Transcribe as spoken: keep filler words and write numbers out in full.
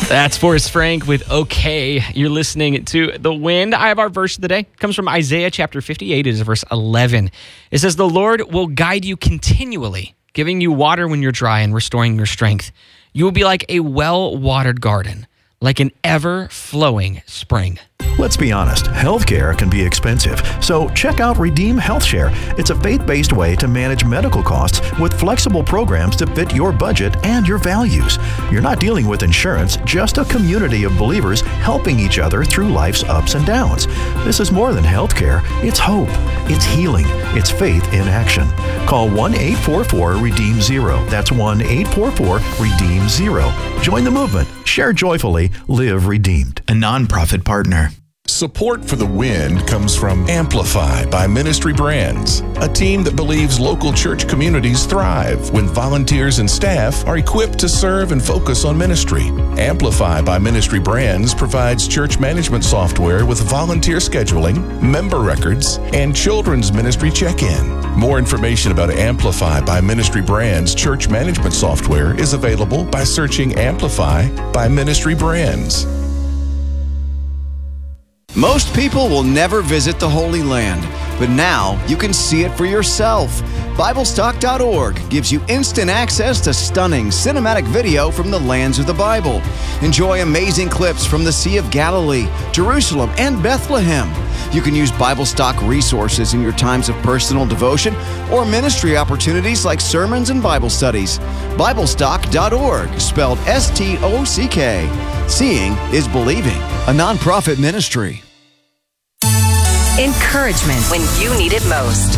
That's Forrest Frank with OK. You're listening to The Wind. I have our verse of the day. It comes from Isaiah chapter fifty-eight. It is verse eleven. It says, "The Lord will guide you continually, giving you water when you're dry and restoring your strength. You will be like a well-watered garden, like an ever-flowing spring." Let's be honest, healthcare can be expensive, so check out Redeem Health Share. It's a faith-based way to manage medical costs with flexible programs to fit your budget and your values. You're not dealing with insurance, just a community of believers helping each other through life's ups and downs. This is more than healthcare. It's hope. It's healing. It's faith in action. Call one eight four four redeem zero. That's one eight four four redeem zero. Join the movement. Share joyfully. Live redeemed. A nonprofit partner. Support for The Wind comes from Amplify by Ministry Brands, a team that believes local church communities thrive when volunteers and staff are equipped to serve and focus on ministry. Amplify by Ministry Brands provides church management software with volunteer scheduling, member records, and children's ministry check-in. More information about Amplify by Ministry Brands church management software is available by searching Amplify by Ministry Brands. Most people will never visit the Holy Land, but now you can see it for yourself. Bible Stock dot org gives you instant access to stunning cinematic video from the lands of the Bible. Enjoy amazing clips from the Sea of Galilee, Jerusalem, and Bethlehem. You can use BibleStock resources in your times of personal devotion or ministry opportunities like sermons and Bible studies. Bible Stock dot org, spelled S T O C K. Seeing is believing. A nonprofit ministry. Encouragement when you need it most.